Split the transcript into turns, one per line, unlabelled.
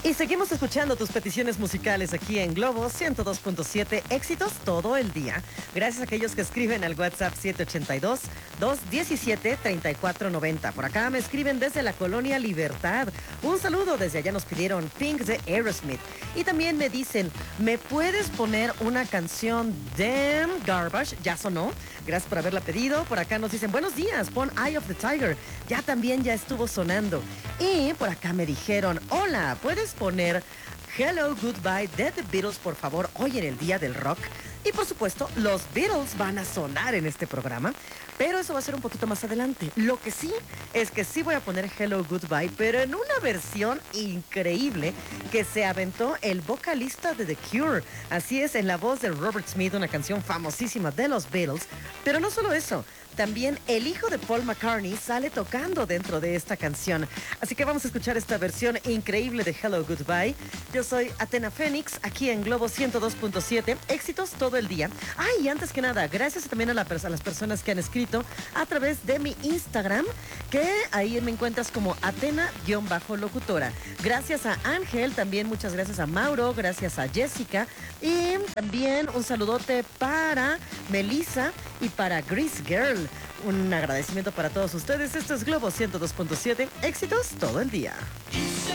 Y seguimos escuchando tus peticiones musicales aquí en Globo 102.7, éxitos todo el día. Gracias a aquellos que escriben al WhatsApp 782-217-3490. Por acá me escriben desde la Colonia Libertad. Un saludo, desde allá nos pidieron Pink de Aerosmith. Y también me dicen, ¿me puedes poner una canción Damn Garbage? Ya sonó. Gracias por haberla pedido. Por acá nos dicen, buenos días, pon Eye of the Tiger. Ya también ya estuvo sonando. Y por acá me dijeron, hola, ¿puedes poner Hello Goodbye de The Beatles, por favor, hoy en el Día del Rock? Y por supuesto, los Beatles van a sonar en este programa, pero eso va a ser un poquito más adelante. Lo que sí es que sí voy a poner Hello Goodbye, pero en una versión increíble que se aventó el vocalista de The Cure. Así es, en la voz de Robert Smith, una canción famosísima de los Beatles. Pero no solo eso, también el hijo de Paul McCartney sale tocando dentro de esta canción. Así que vamos a escuchar esta versión increíble de Hello Goodbye. Yo soy Athena Fénix, aquí en Globo 102.7, éxitos todo el día. Y antes que nada, gracias también a las personas que han escrito a través de mi Instagram, que ahí me encuentras como Athena-locutora. Gracias a Ángel, también muchas gracias a Mauro, gracias a Jessica, y también un saludote para Melissa y para Grease Girl. Un agradecimiento para todos ustedes. Esto es Globo 102.7, éxitos todo el día.